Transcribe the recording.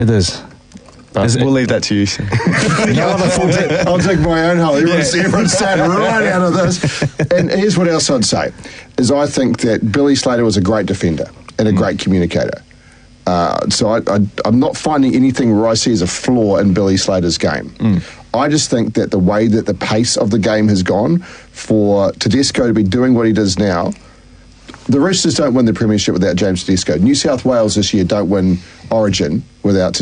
It is. But we'll leave that to you. I'll take my own hole. Everyone's sad right out of this. And here's what else I'd say, is I think that Billy Slater was a great defender and a great communicator. So I'm not finding anything where I see as a flaw in Billy Slater's game. I just think that the way that the pace of the game has gone, for Tedesco to be doing what he does now, the Roosters don't win the premiership without James Tedesco. New South Wales this year don't win Origin without